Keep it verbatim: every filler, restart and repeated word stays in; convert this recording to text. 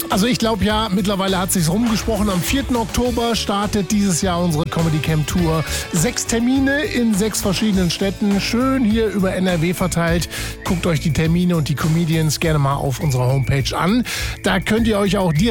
Also ich glaube ja, mittlerweile hat sich's rumgesprochen. Am vierten Oktober startet dieses Jahr unsere Comedy Camp Tour. Sechs Termine in sechs verschiedenen Städten, schön hier über N R W verteilt. Guckt euch die Termine und die Comedians gerne mal auf unserer Homepage an. Da könnt ihr euch auch direkt